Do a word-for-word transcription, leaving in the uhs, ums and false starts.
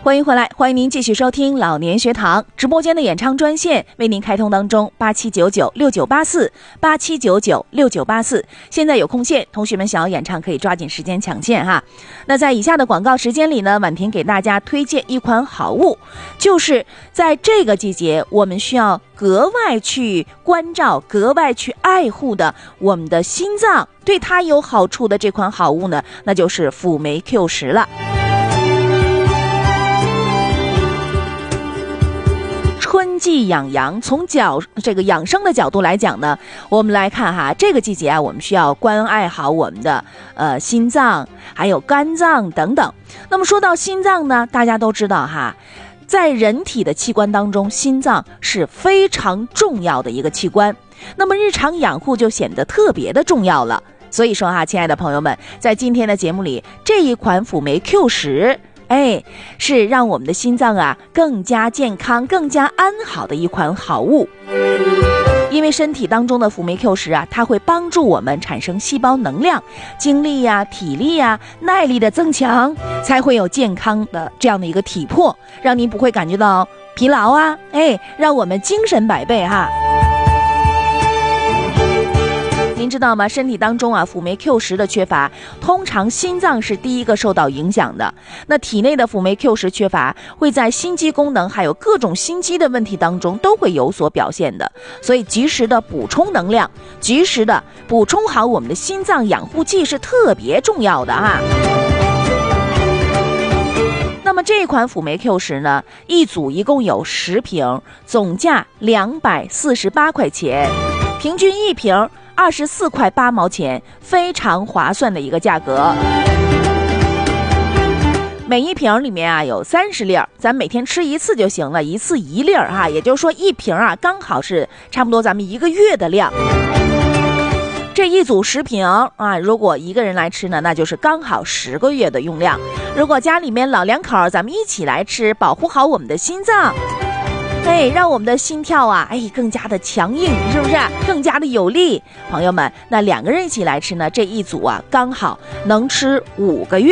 欢迎回来，欢迎您继续收听老年学堂直播间的演唱专线为您开通当中，八七九九六九八四八七九九六九八四。现在有空线，同学们想要演唱可以抓紧时间抢线哈。那在以下的广告时间里呢，婉婷给大家推荐一款好物，就是在这个季节我们需要格外去关照、格外去爱护的我们的心脏，对它有好处的这款好物呢，那就是辅酶 Q 十了。春季养阳，从角这个养生的角度来讲呢，我们来看哈，这个季节啊，我们需要关爱好我们的呃心脏，还有肝脏等等。那么说到心脏呢，大家都知道哈，在人体的器官当中，心脏是非常重要的一个器官。那么日常养护就显得特别的重要了。所以说哈，亲爱的朋友们，在今天的节目里，这一款辅酶 Q 十。哎，是让我们的心脏啊更加健康、更加安好的一款好物。因为身体当中的辅酶 Q 十啊，它会帮助我们产生细胞能量、精力呀、体力呀、耐力的增强，才会有健康的这样的一个体魄，让您不会感觉到疲劳啊，哎，让我们精神百倍哈。您知道吗？身体当中啊，辅酶 Q 十的缺乏，通常心脏是第一个受到影响的。那体内的辅酶 Q 十缺乏，会在心肌功能还有各种心肌的问题当中都会有所表现的。所以及时的补充能量，及时的补充好我们的心脏养护剂是特别重要的啊。那么这款辅酶 Q 十呢，一组一共有十瓶，总价两百四十八块钱，平均一瓶二十四块八毛钱，非常划算的一个价格。每一瓶里面啊有三十粒儿，咱每天吃一次就行了，一次一粒儿哈，也就是说一瓶啊刚好是差不多咱们一个月的量。这一组十瓶啊，如果一个人来吃呢，那就是刚好十个月的用量。如果家里面老两口咱们一起来吃，保护好我们的心脏，哎，让我们的心跳啊，哎，更加的强硬，是不是？更加的有力。朋友们，那两个人一起来吃呢，这一组啊，刚好能吃五个月。